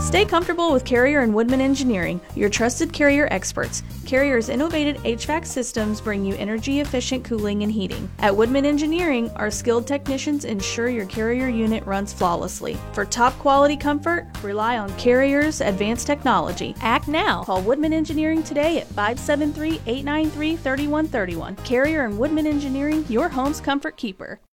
Stay comfortable with Carrier and Woodman Engineering, your trusted Carrier experts. Carrier's innovative HVAC systems bring you energy-efficient cooling and heating. At Woodman Engineering, our skilled technicians ensure your Carrier unit runs flawlessly. For top-quality comfort, rely on Carrier's advanced technology. Act now. Call Woodman Engineering today at 573-893-3131. Carrier and Woodman Engineering, your home's comfort keeper.